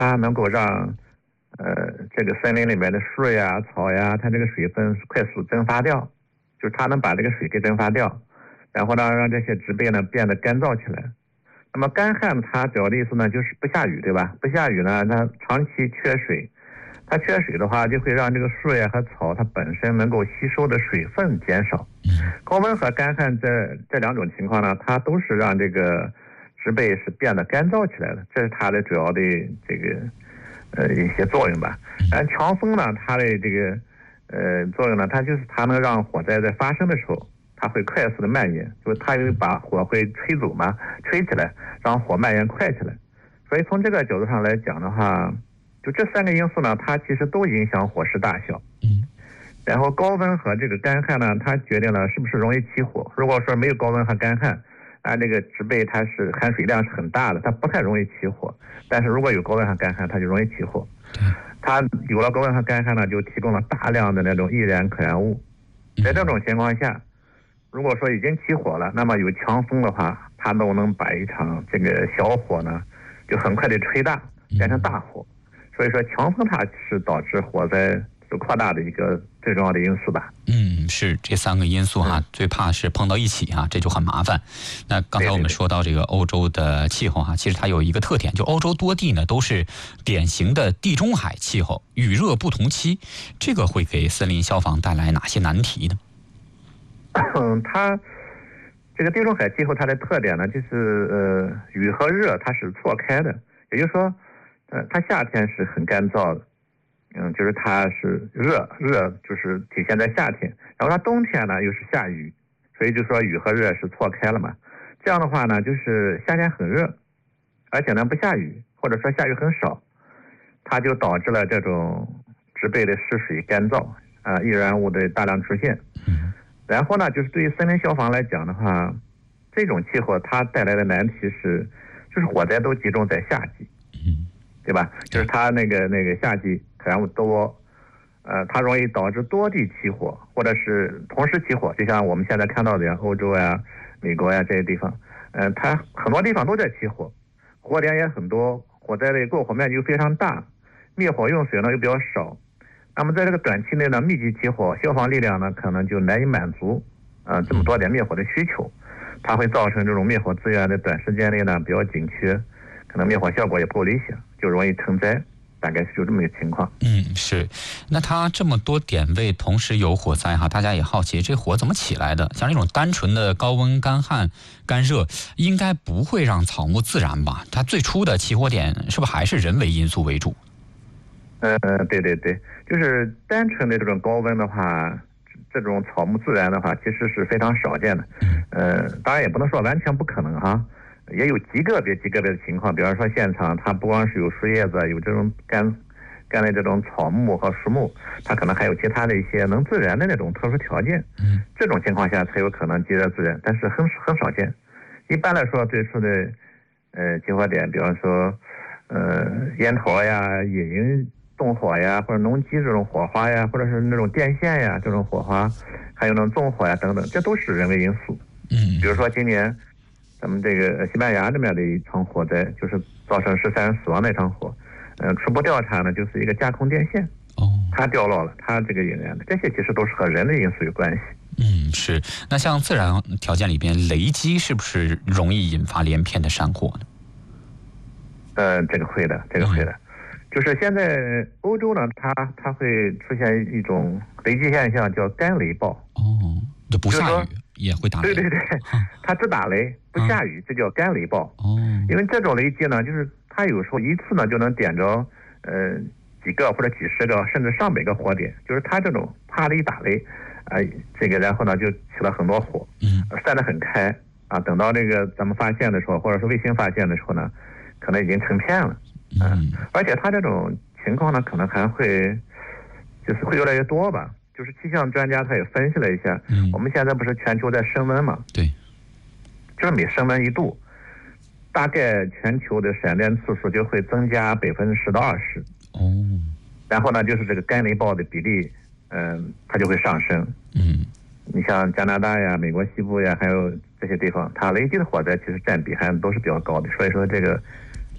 它能够让这个森林里面的树呀、草呀，它这个水分快速蒸发掉，就是它能把这个水给蒸发掉，然后呢让这些植被呢变得干燥起来。那么干旱它主要的意思呢就是不下雨，对吧？不下雨呢，它长期缺水，它缺水的话就会让这个树叶和草它本身能够吸收的水分减少。高温和干旱这两种情况呢，它都是让这个植被是变得干燥起来的，这是它的主要的这个一些作用吧。强风呢，它的这个作用呢，它就是它能让火灾在发生的时候，它会快速的蔓延，就是它有把火会吹走嘛，吹起来，让火蔓延快起来。所以从这个角度上来讲的话，就这三个因素呢，它其实都影响火势大小。然后高温和这个干旱呢，它决定了是不是容易起火。如果说没有高温和干旱，这个植被它是含水量是很大的，它不太容易起火。但是如果有高温和干旱，它就容易起火。它有了高温和干旱呢，就提供了大量的那种易燃可燃物。在这种情况下，如果说已经起火了，那么有强风的话，它都能把一场这个小火呢，就很快的吹大，变成大火。所以说强风它是导致火灾扩大的一个最重要的因素吧。 是这三个因素最怕是碰到一起这就很麻烦。那刚才我们说到这个欧洲的气候其实它有一个特点，就欧洲多地呢都是典型的地中海气候，雨热不同期，这个会给森林消防带来哪些难题呢？ 它这个地中海气候它的特点呢，就是雨和热它是错开的，也就是说，它夏天是很干燥的。就是它是热就是体现在夏天，然后它冬天呢又是下雨，所以就说雨和热是错开了嘛。这样的话呢，就是夏天很热，而且呢不下雨，或者说下雨很少，它就导致了这种植被的失水干燥易燃物的大量出现。然后呢，就是对于森林消防来讲的话，这种气候它带来的难题是，就是火灾都集中在夏季，对吧？就是它那个夏季可燃物多，它容易导致多地起火，或者是同时起火，就像我们现在看到的呀，欧洲呀、美国呀这些地方，它很多地方都在起火，火点也很多，火灾的过火面积又非常大，灭火用水呢又比较少。那么在这个短期内呢，密集起火，消防力量呢可能就难以满足这么多点灭火的需求，它会造成这种灭火资源的短时间内呢比较紧缺，可能灭火效果也不够理想，就容易成灾。大概是就这么一个情况。 是。那它这么多点位同时有火灾大家也好奇这火怎么起来的？像这种单纯的高温、干旱、干热，应该不会让草木自燃吧？它最初的起火点是不是还是人为因素为主？ 对，就是单纯的这种高温的话，这种草木自燃的话，其实是非常少见的。当然也不能说完全不可能也有极个别的情况，比方说现场它不光是有树叶子，有这种干的这种草木和树木，它可能还有其他的一些能自燃的那种特殊条件。这种情况下才有可能即热自燃，但是很少见。一般来说，最初的起火点，比方说烟头呀、野营动火呀，或者农机这种火花呀，或者是那种电线呀这种火花，还有那种纵火呀等等，这都是人为因素。比如说今年咱们这个西班牙这边的一场火灾，就是造成13人死亡那场火，初步调查呢，就是一个架空电线，它掉落了，它这个引燃的，这些其实都是和人的因素有关系。 是。那像自然条件里边，雷击是不是容易引发连片的山火呢？这个会的。就是现在欧洲呢，它会出现一种雷击现象，叫干雷暴。 就不下雨也会打雷。 对，它只打雷不下雨，这叫干雷暴。因为这种雷击呢，就是它有时候一次呢就能点着几个或者几十个甚至上百个火点，就是它这种啪的一打雷这个然后呢就起了很多火，散得很开等到这个咱们发现的时候，或者是卫星发现的时候呢，可能已经成片了。而且它这种情况呢，可能还会就是会越来越多吧。就是气象专家他也分析了一下，我们现在不是全球在升温嘛？ 对， 就是每升温1度，大概全球的闪电次数就会增加10%到20%。然后呢，就是这个干雷暴的比例，它就会上升。你像加拿大呀、美国西部呀，还有这些地方，它雷击的火灾其实占比还都是比较高的。所以说这个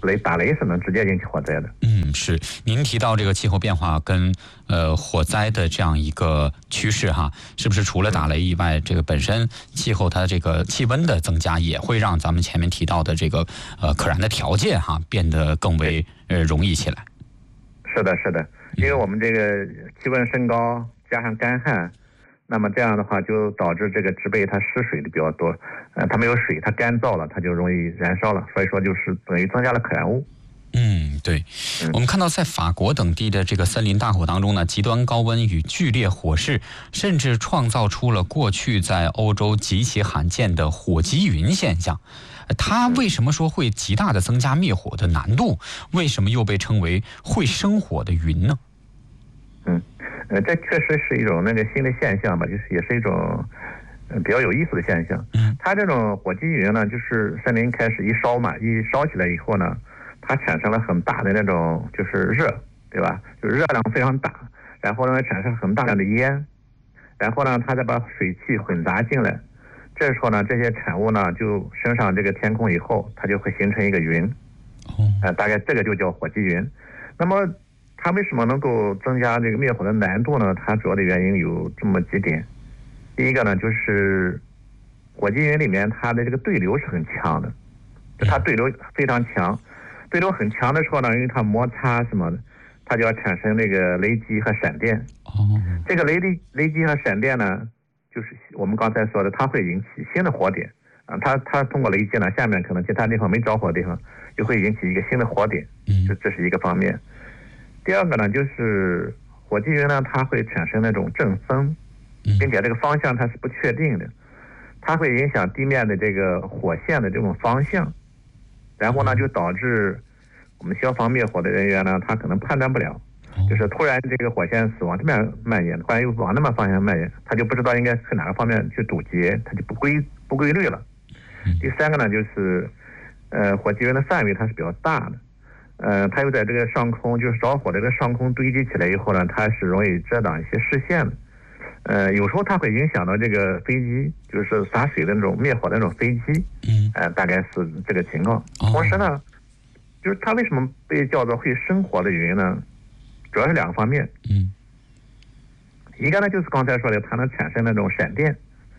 打雷是能直接引起火灾的。 是。您提到这个气候变化跟火灾的这样一个趋势哈，是不是除了打雷以外，这个本身气候它这个气温的增加也会让咱们前面提到的这个可燃的条件哈变得更为容易起来？ 是的，是的，因为我们这个气温升高加上干旱，那么这样的话就导致这个植被它失水的比较多，它没有水，它干燥了，它就容易燃烧了，所以说就是等于增加了可燃物。 对，我们看到在法国等地的这个森林大火当中呢，极端高温与剧烈火势，甚至创造出了过去在欧洲极其罕见的火积云现象。它为什么说会极大的增加灭火的难度？为什么又被称为会生火的云呢？ 这确实是一种那个新的现象吧，就是也是一种比较有意思的现象。它这种火积云呢，就是森林开始一烧起来以后呢，它产生了很大的那种就是热，对吧？就是热量非常大，然后呢产生很大量的烟，然后呢它再把水汽混杂进来，这时候呢这些产物呢就升上这个天空以后，它就会形成一个云，大概这个就叫火积云。那么它为什么能够增加这个灭火的难度呢？它主要的原因有这么几点。第一个呢，就是火积云里面它的这个对流是很强的，就它对流非常强，对流很强的时候呢，因为它摩擦什么的，它就要产生那个雷击和闪电。这个雷击和闪电呢，就是我们刚才说的，它会引起新的火点啊。它通过雷击呢，下面可能其他地方没着火的地方，就会引起一个新的火点。这是一个方面。第二个呢，就是火积云呢，它会产生那种阵风，并且这个方向它是不确定的，它会影响地面的这个火线的这种方向，然后呢就导致我们消防灭火的人员呢，他可能判断不了，就是突然这个火线是往这边蔓延，突然又往那么方向蔓延，他就不知道应该去哪个方面去堵截，他就不规律了。第三个呢，就是火积云的范围它是比较大的。它又在这个上空，就是着火的这个上空堆积起来以后呢，它是容易遮挡一些视线的。有时候它会影响到这个飞机，就是洒水的那种灭火的那种飞机。大概是这个情况。同时呢，就是它为什么被叫做会生火的云呢？主要是两个方面。一个呢就是刚才说的，它能产生那种闪电。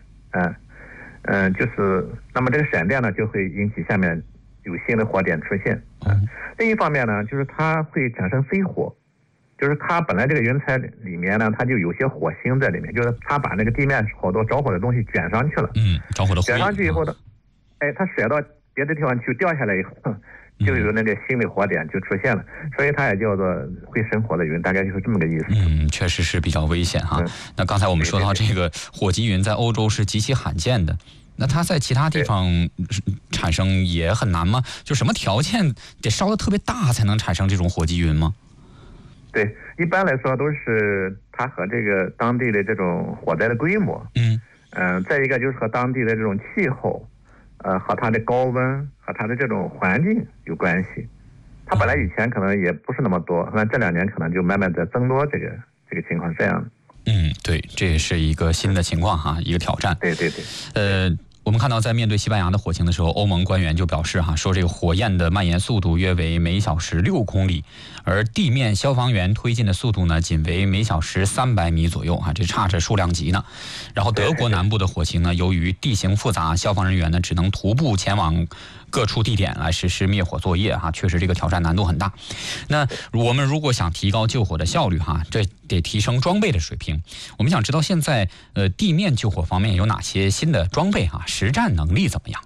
就是那么这个闪电呢就会引起下面有新的火点出现。另一方面呢，就是它会产生飞火，就是它本来这个云彩里面呢，它就有些火星在里面，就是它把那个地面好多着火的东西卷上去了。 着火的卷上去以后呢，它甩到别的地方去，掉下来以后，就有那个新的火点就出现了，所以它也叫做会生火的云，大概就是这么个意思。 确实是比较危险哈。那刚才我们说到这个火积云在欧洲是极其罕见的。那它在其他地方产生也很难吗？就什么条件得烧得特别大才能产生这种火积云吗？ 对，一般来说都是它和这个当地的这种火灾的规模，再一个就是和当地的这种气候，和它的高温和它的这种环境有关系。它本来以前可能也不是那么多，那这2年可能就慢慢在增多，这个情况是这样的。 对，这也是一个新的情况哈，一个挑战。 对。 我们看到在面对西班牙的火情的时候，欧盟官员就表示说这个火焰的蔓延速度约为每小时6公里，而地面消防员推进的速度呢，仅为每小时300米左右这差着数量级呢。然后德国南部的火情呢，由于地形复杂，消防人员呢只能徒步前往各处地点来实施灭火作业确实这个挑战难度很大。那我们如果想提高救火的效率这得提升装备的水平。我们想知道现在地面救火方面有哪些新的装备实战能力怎么样？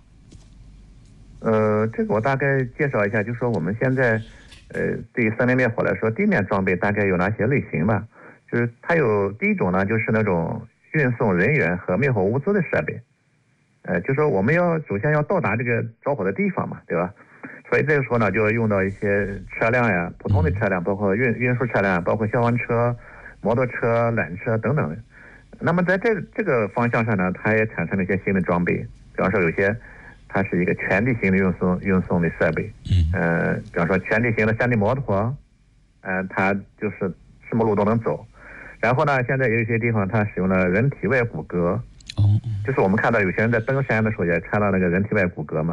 这个我大概介绍一下，就是说我们现在对于森林灭火来说，地面装备大概有哪些类型吧？就是它有第一种呢，就是那种运送人员和灭火物资的设备。就是说我们首先要到达这个着火的地方嘛，对吧？所以这个时候呢，就要用到一些车辆呀，普通的车辆，包括运输车辆，包括消防车、摩托车、缆车等等的。那么在这个方向上呢，它也产生了一些新的装备，比方说有些它是一个全地形的运送的设备。比方说全地形的山地摩托，它就是什么路都能走。然后呢，现在有一些地方它使用了人体外骨骼。就是我们看到有些人在登山的时候也穿到那个人体外骨骼嘛，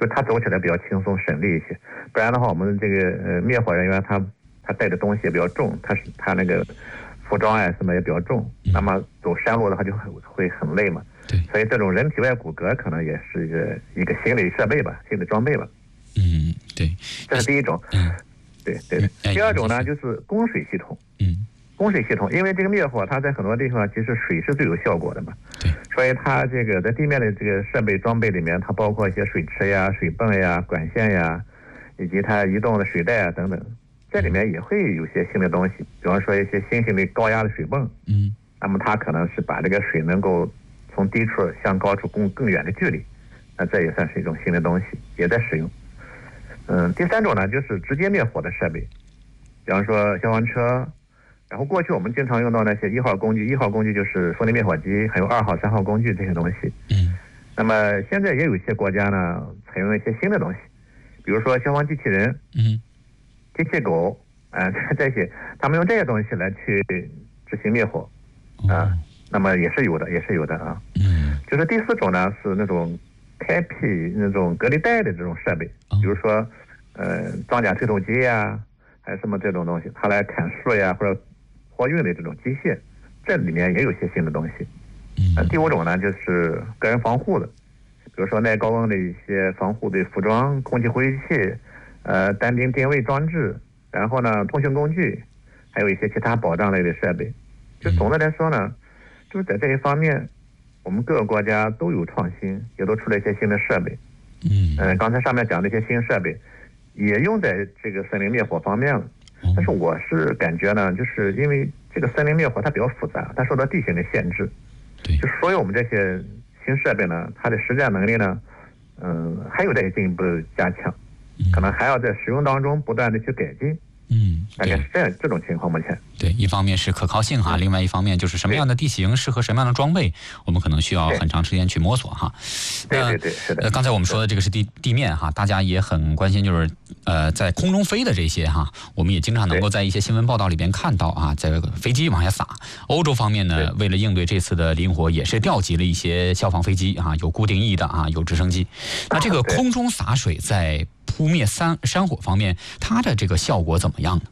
就是它走起来比较轻松省力一些。不然的话，我们这个灭火人员他带的东西也比较重，他那个服装啊什么也比较重，那么走山路的话就会很累嘛。 对， 所以这种人体外骨骼可能也是一个新的设备吧，新的装备吧。 对， 这是第一种。对。第二种呢，就是供水系统。供水系统，因为这个灭火它在很多地方其实水是最有效果的嘛。 对。 所以它这个在地面的这个设备装备里面，它包括一些水池呀、水泵呀、管线呀，以及它移动的水带啊等等，这里面也会有些新的东西，比方说一些新型的高压的水泵。那么它可能是把这个水能够从低处向高处供更远的距离，那这也算是一种新的东西，也在使用。第三种呢，就是直接灭火的设备，比方说消防车，然后过去我们经常用到那些1号工具，1号工具就是风力灭火机，还有2号、3号工具这些东西。那么现在也有一些国家呢，采用一些新的东西，比如说消防机器人，机器狗，这些，他们用这些东西来去执行灭火，那么也是有的啊。就是第四种呢，是那种开辟那种隔离带的这种设备，比如说装甲推土机呀，还有什么这种东西，它来砍树呀或者货运的这种机械，这里面也有些新的东西。第五种呢，就是个人防护的，比如说耐高温的一些防护的服装、空气呼吸器、单兵定位装置，然后呢通讯工具，还有一些其他保障类的设备。就总的来说呢，就是在这一方面，我们各个国家都有创新，也都出了一些新的设备。刚才上面讲的一些新设备，也用在这个森林灭火方面了。但是我是感觉呢，就是因为这个森林灭火它比较复杂，它受到地形的限制。就所以我们这些新设备呢，它的实战能力呢，还有待进一步加强，可能还要在使用当中不断的去改进。大概是这种情况目前。 对，一方面是可靠性哈，另外一方面就是什么样的地形适合什么样的装备，我们可能需要很长时间去摸索哈。 对，是的。 刚才我们说的这个是地面哈，大家也很关心，就是在空中飞的这些哈，我们也经常能够在一些新闻报道里边看到啊，在飞机往下撒。欧洲方面呢，为了应对这次的林火，也是调集了一些消防飞机啊，有固定翼的啊，有直升机。那这个空中洒水在扑灭山火方面，它的这个效果怎么样呢？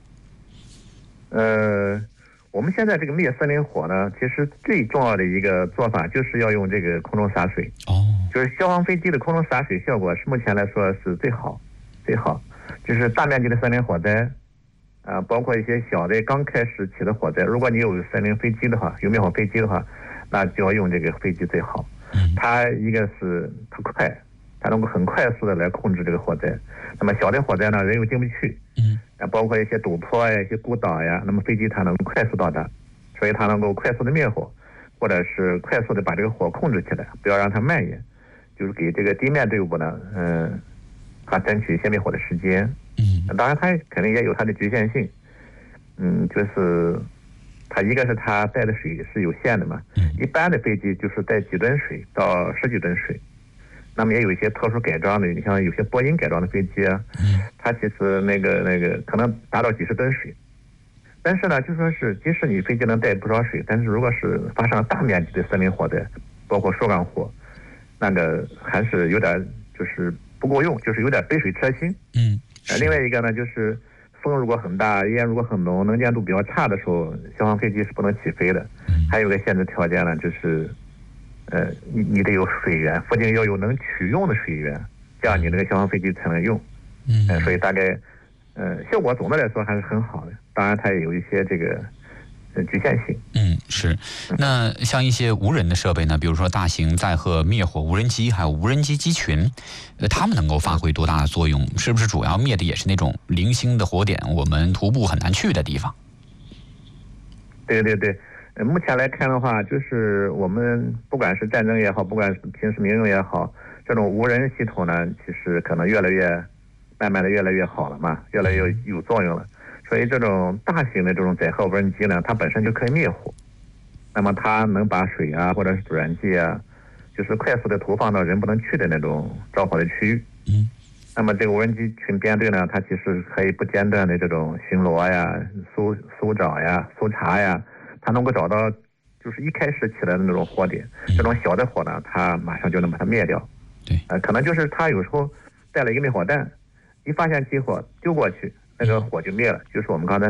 我们现在这个灭森林火呢，其实最重要的一个做法就是要用这个空中洒水。就是消防飞机的空中洒水效果是目前来说是最好。就是大面积的森林火灾，包括一些小的刚开始起的火灾，如果你有森林飞机的话，有灭火飞机的话，那就要用这个飞机最好。它一个是它快，它能够很快速的来控制这个火灾。那么小的火灾呢，人又进不去。包括一些陡坡呀、一些孤岛呀，那么飞机它能快速到达，所以它能够快速的灭火，或者是快速的把这个火控制起来，不要让它蔓延，就是给这个地面队伍呢，它争取一些灭火的时间。当然它肯定也有它的局限性。就是它一个是它带的水是有限的嘛，一般的飞机就是带几吨水到10几吨水。那么也有一些特殊改装的，你像有些波音改装的飞机啊，它其实那个可能达到几十吨水。但是呢，就说是即使你飞机能带不少水，但是如果是发生了大面积的森林火灾，包括树干火，那个还是有点就是不够用，就是有点杯水车薪。另外一个呢，就是风如果很大，烟如果很浓，能见度比较差的时候，消防飞机是不能起飞的。还有个限制条件呢，就是你得有水源，附近要有能取用的水源，这样你那个消防飞机才能用。所以大概效果总的来说还是很好的，当然它也有一些这个局限性。 是。那像一些无人的设备呢，比如说大型载荷灭火无人机，还有无人机机群，它们能够发挥多大的作用？是不是主要灭的也是那种零星的火点，我们徒步很难去的地方？ 对。目前来看的话，就是我们不管是战争也好，不管是平时民用也好，这种无人系统呢，其实可能慢慢的越来越好了嘛，越来越有作用了。所以这种大型的这种载荷无人机呢，它本身就可以灭火。那么它能把水啊，或者是助燃剂啊，就是快速的投放到人不能去的那种着火的区域。那么这个无人机群编队呢，它其实可以不间断的这种巡逻呀、搜找呀、搜查呀，它能够找到就是一开始起来的那种火点，这种小的火呢，它马上就能把它灭掉。 对， 可能就是它有时候带了一个灭火弹，一发现起火丢过去，那个火就灭了，就是我们刚才